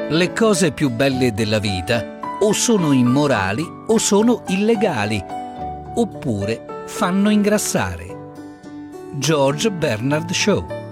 Le cose più belle della vita o sono immorali o sono illegali, oppure fanno ingrassare. George Bernard Shaw.